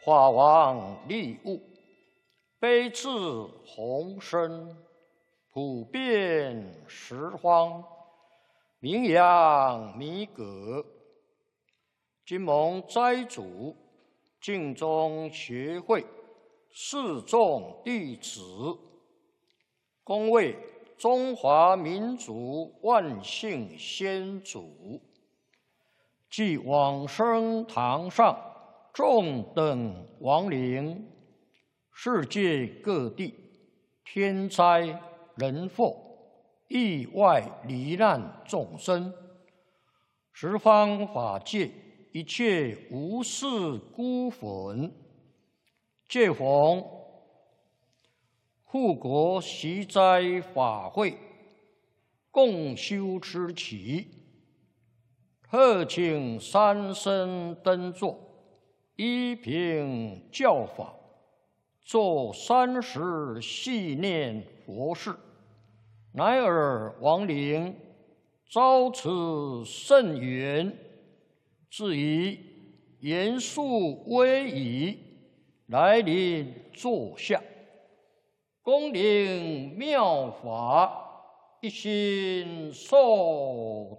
法王利物，悲智宏深，普遍十方，名扬弥革。今蒙斋主净宗学会四众弟子，恭为中华民族万姓先祖，即往生堂上众等亡灵，世界各地天灾人祸、意外罹难众生，十方法界一切无事孤魂，借逢护国习斋法会，共修之期，特请三僧登座，依凭教法，做30系念佛事，乃尔亡灵遭此甚缘，至于严肃威仪，来临坐下，恭领妙法，一心受